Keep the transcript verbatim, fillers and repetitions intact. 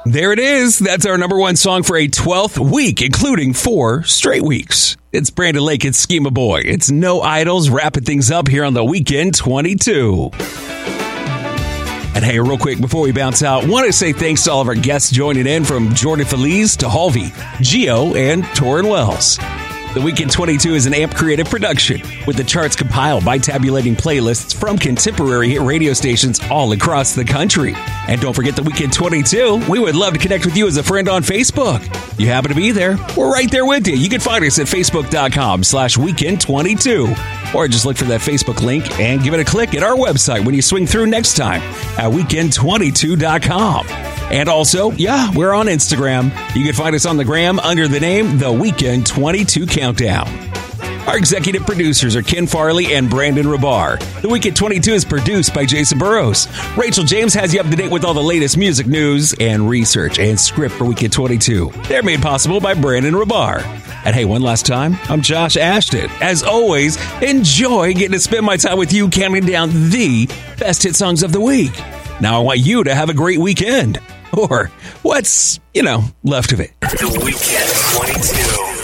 There it is. That's our number one song for a twelfth week, including four straight weeks. It's Brandon Lake and Schema Boy. It's No Idols wrapping things up here on the Weekend twenty-two. And hey, real quick, before we bounce out, want to say thanks to all of our guests joining in, from Jordan Feliz to Halvey, Gio, and Torrin Wells. The Weekend twenty-two is an A M P creative production, with the charts compiled by tabulating playlists from contemporary hit radio stations all across the country. And don't forget the Weekend twenty-two. We would love to connect with you as a friend on Facebook. You happen to be there, we're right there with you. You can find us at facebook.com slash weekend 22. Or just look for that Facebook link and give it a click at our website when you swing through next time at weekend twenty-two dot com. And also, yeah, we're on Instagram. You can find us on the gram under the name The Weekend twenty-two Countdown. Our executive producers are Ken Farley and Brandon Rabar. The Weekend twenty-two is produced by Jason Burrows. Rachel James has you up to date with all the latest music news and research and script for Weekend twenty-two. They're made possible by Brandon Rabar. And hey, one last time, I'm Josh Ashton. As always, enjoy getting to spend my time with you counting down the best hit songs of the week. Now I want you to have a great weekend. Or what's, you know, left of it. The Weekend twenty-two.